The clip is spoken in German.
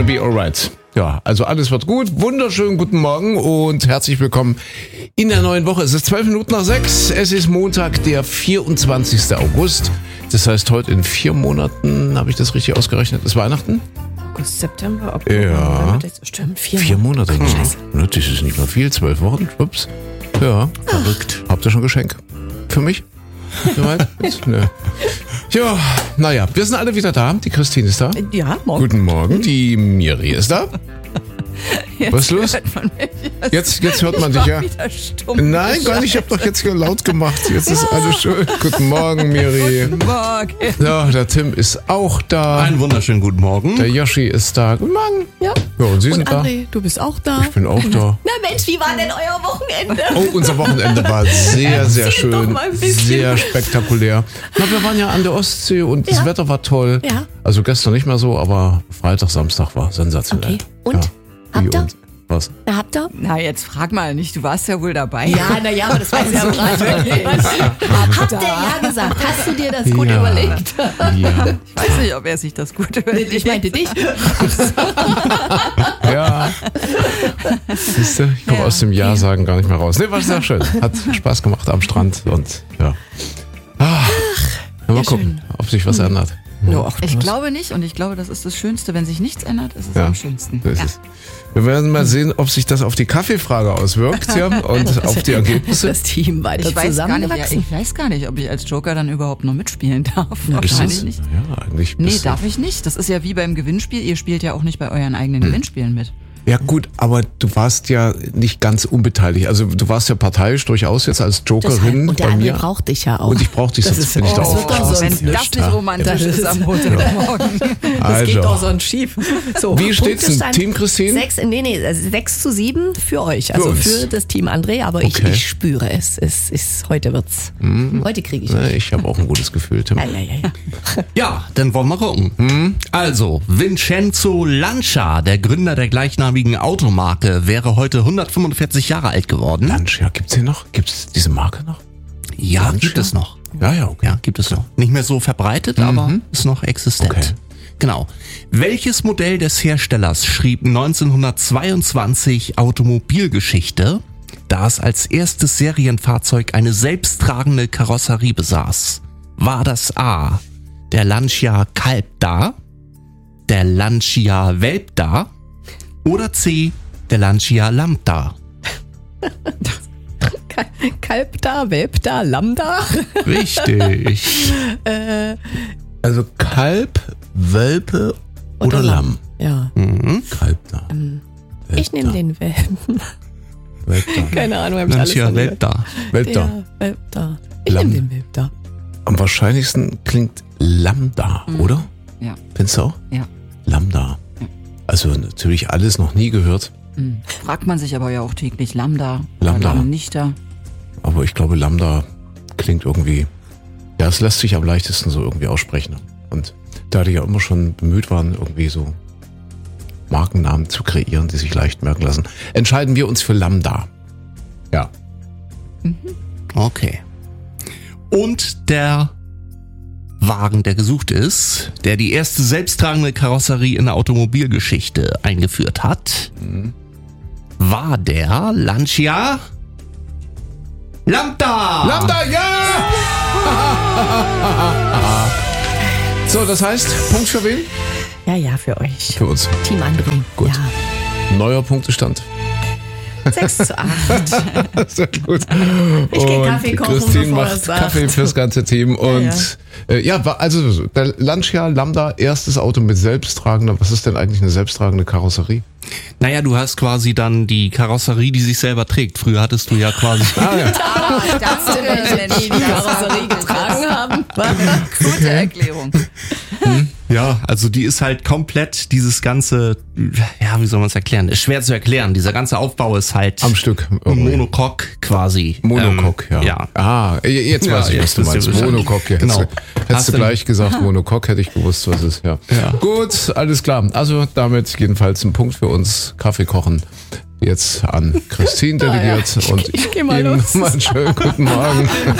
gonna be alright. Ja, also alles wird gut. Wunderschönen guten Morgen und herzlich willkommen in der neuen Woche. Es ist 6:12. Es ist Montag, der 24. August. Das heißt, heute in 4 Monaten, habe ich das richtig ausgerechnet, ist Weihnachten? August, September, Oktober, Ja. Stimmt, 4 4 Monate. Scheiße. Das ist nicht mal viel, 12 Wochen. Ups. Ja, verrückt. Habt ihr schon ein Geschenk? Für mich? Soweit? Nö. Ja, naja, wir sind alle wieder da. Die Christine ist da. Ja, morgen. Guten Morgen. Die Miri ist da. Was ist los? Hört man mich. Jetzt hört man dich, ja. Wieder stumm. Nein, gar nicht. Ich habe doch jetzt hier laut gemacht. Jetzt ist alles schön. Guten Morgen, Miri. Guten Morgen. Ja, der Tim ist auch da. Einen wunderschönen guten Morgen. Der Yoshi ist da. Guten Morgen. Ja. Ja, und Sie sind Und da. André, du bist auch da. Ich bin auch da. Na Mensch, wie war denn euer Wochenende? Oh, unser Wochenende war sehr, sehr Erzähl doch schön. mal ein bisschen. Sehr spektakulär. Na, wir waren ja an der Ostsee und das Ja. Wetter war toll. Ja. Also gestern nicht mehr so, aber Freitag, Samstag war sensationell. Okay. Und? Ja. Habt ihr? Und was? Na, habt ihr? Na, jetzt frag mal nicht, du warst ja wohl dabei. Ja, naja, aber das war ja Habt ihr ja gesagt. Hast du dir das gut Ja. überlegt? Ja. Ich weiß nicht, ob er sich das gut überlegt. Ich meinte dich. Ja. Siehst du, ich komme Ja. aus dem Ja-Sagen gar nicht mehr raus. Nee, war sehr schön. Hat Spaß gemacht am Strand und ja. Mal Ja, gucken, ob sich was ändert. No, ach, Ich glaube nicht und ich glaube, das ist das Schönste. Wenn sich nichts ändert, ist es Ja. am schönsten. So ist es. Wir werden mal sehen, ob sich das auf die Kaffeefrage auswirkt, ja, und auf die Ergebnisse. das Team weiter Ich weiß, gar nicht, ja, zusammengewachsen. ich weiß gar nicht, ob ich als Joker dann überhaupt noch mitspielen darf. Ist Wahrscheinlich es? nicht. Ja, eigentlich Nee, bist du- darf ich nicht. Das ist ja wie beim Gewinnspiel. Ihr spielt ja auch nicht bei euren eigenen Gewinnspielen mit. Ja gut, aber du warst ja nicht ganz unbeteiligt. Also du warst ja parteiisch durchaus jetzt als Jokerin Und der bei André mir. braucht dich ja auch. Und ich brauche dich, Das sonst ist- bin ich da das auch. wird doch fast sonst Wenn das nicht, nicht ja. romantisch ist am Montagmorgen. Das geht doch Also, sonst schief. So, Wie steht's denn? Punktestand Team Christine? 6:7 für euch, also uns. für das Team André, aber Okay. ich spüre es. Heute wird's. Heute kriege ich es. ich habe auch ein gutes Gefühl, Tim. Ja. Ja, dann wollen wir gucken. Also, Vincenzo Lancia, der Gründer der gleichnamigen Automarke, wäre heute 145 Jahre alt geworden. Lancia, gibt's hier noch? Gibt's diese Marke noch? Ja, Lancia? gibt es noch. Ja, okay. Ja, gibt es noch. Nicht mehr so verbreitet, aber ist noch existent. Okay. Genau. Welches Modell des Herstellers schrieb 1922 Automobilgeschichte, da es als erstes Serienfahrzeug eine selbsttragende Karosserie besaß? War das A, der Lancia Calpda, der Lancia Velpda oder C, der Lancia Lambda? Kalb da, Welp da, Lambda. Richtig. Also Kalb, Welpe oder Lamm? Ja, Kalb da. ich nehme den Welpen. Welpe Keine Ahnung, hab ich alles Lancia von gehört. Velpda. Welpe da. Ja, Welp da. Ich Lamm. nehme den Welp da. Am wahrscheinlichsten klingt Lambda, oder? Ja. Findest du auch? Ja. Lambda. Also natürlich alles noch nie gehört, Fragt man sich aber ja auch täglich Lambda. Lambda. Oder Lamnichter. aber ich glaube Lambda klingt irgendwie, ja, es lässt sich am leichtesten so irgendwie aussprechen. Und da die ja immer schon bemüht waren, irgendwie so Markennamen zu kreieren, die sich leicht merken lassen, entscheiden wir uns für Lambda. Ja. Okay. Und der Wagen, der gesucht ist, der die erste selbsttragende Karosserie in der Automobilgeschichte eingeführt hat, war der Lancia Lambda. Lambda, ja! So, das heißt, Punkt für wen? Ja, für euch. Für uns. Team André. Gut. Ja. Neuer Punktestand. 6:8. Sehr gut. Ich geh Und Kaffee kochen, Christine bevor macht es sagt. Kaffee fürs ganze Team. Und also der Lancia Lambda, erstes Auto mit selbsttragender. Was ist denn eigentlich eine selbsttragende Karosserie? Naja, du hast quasi dann die Karosserie, die sich selber trägt. Früher hattest du ja quasi... Die Karosserie getragen haben. Gute Erklärung. Ja, also die ist halt komplett dieses ganze, ja, wie soll man es erklären? Ist schwer zu erklären. Dieser ganze Aufbau ist halt Am Stück. irgendwie. Monocoque quasi. Monocoque, ja. Ja. Ah, jetzt weiß ich, was jetzt du wisst ihr meinst. Bescheid. Monocoque. Genau. Hättest Hast du du- gleich gesagt, Monocoque, hätte ich gewusst, was es ist. Ja. Ja. Gut, alles klar. Also damit jedenfalls ein Punkt für uns. Kaffee kochen. Jetzt an Christine delegiert. Und ich geh mal Ihnen los. mal einen schönen guten Morgen.